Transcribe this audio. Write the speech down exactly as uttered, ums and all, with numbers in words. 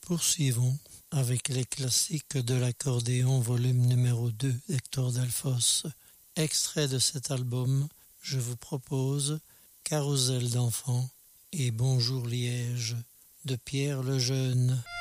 Poursuivons avec les classiques de l'accordéon volume numéro deux d'Hector Delfosse. Extrait de cet album, je vous propose Carrousel d'enfants et Bonjour Liège de Pierre Lejeune.